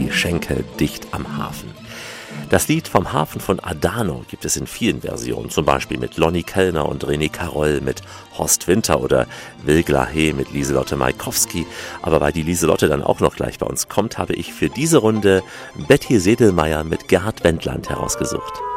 die Schenke dicht am Hafen. Das Lied vom Hafen von Adano gibt es in vielen Versionen, zum Beispiel mit Lonnie Kellner und René Caroll, mit Horst Winter oder Will Glahe mit Lieselotte Maikowski. Aber weil die Lieselotte dann auch noch gleich bei uns kommt, habe ich für diese Runde Betty Sedelmeier mit Gerhard Wendland herausgesucht.